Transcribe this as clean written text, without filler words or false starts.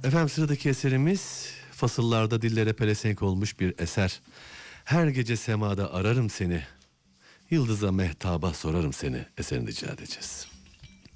Efendim sıradaki eserimiz fasıllarda dillere pelesenk olmuş bir eser. Her gece semada ararım seni, yıldıza mehtaba sorarım seni eserini rica edeceğiz.